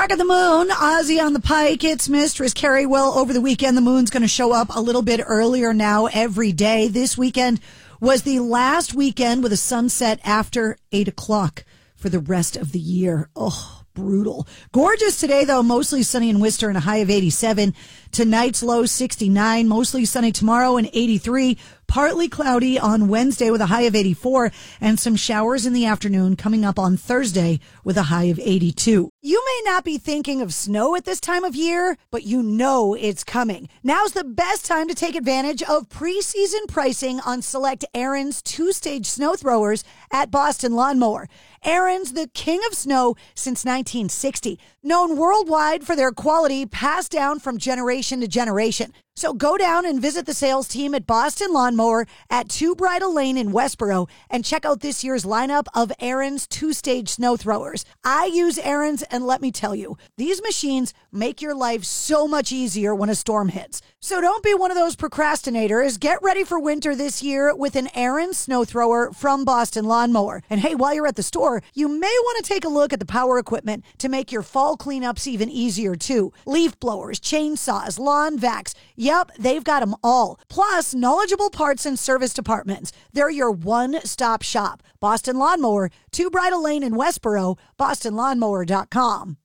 Dark of the Moon, Ozzy on the Pike. It's Mistress Carrie. Well, over the weekend, the moon's going to show up a little bit earlier now every day. This weekend was the last weekend with a sunset after 8 o'clock for the rest of the year. Oh, brutal. Gorgeous today, though. Mostly sunny in Worcester and a high of 87. Tonight's low 69. Mostly sunny tomorrow and 83. Partly cloudy on Wednesday with a high of 84. And some showers in the afternoon coming up on Thursday with a high of 82. You may not be thinking of snow at this time of year, but you know it's coming. Now's the best time to take advantage of preseason pricing on select Ariens 2-stage snow throwers at Boston Lawnmower. Ariens, the king of snow since 1960, known worldwide for their quality passed down from generation to generation. So go down and visit the sales team at Boston Lawnmower at 2 Bridle Lane in Westboro and check out this year's lineup of Ariens 2-stage snow throwers. I use Ariens, and let me tell you, these machines make your life so much easier when a storm hits. So don't be one of those procrastinators. Get ready for winter this year with an Ariens snow thrower from Boston Lawnmower. And hey, while you're at the store, you may want to take a look at the power equipment to make your fall cleanups even easier too. Leaf blowers, chainsaws, lawn vacs. Yep, they've got them all. Plus, knowledgeable parts and service departments. They're your one-stop shop. Boston Lawnmower, 2 Bridle Lane in Westboro, bostonlawnmower.com.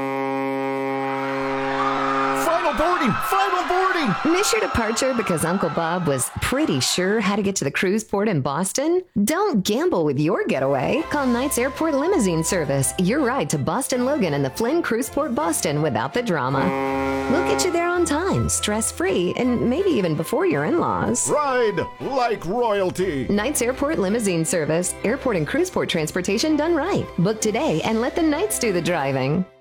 Final boarding! Miss your departure because Uncle Bob was pretty sure how to get to the cruise port in Boston? Don't gamble with your getaway. Call Knights Airport Limousine Service. Your ride to Boston Logan and the Flynn Cruise Port Boston without the drama. We'll get you there on time, stress-free, and maybe even before your in-laws. Ride like royalty. Knights Airport Limousine Service. Airport and cruise port transportation done right. Book today and let the Knights do the driving.